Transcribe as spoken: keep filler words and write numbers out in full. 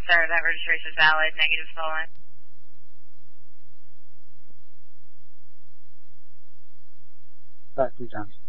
Sir, that registration is valid, negative stolen. Back to Johnson.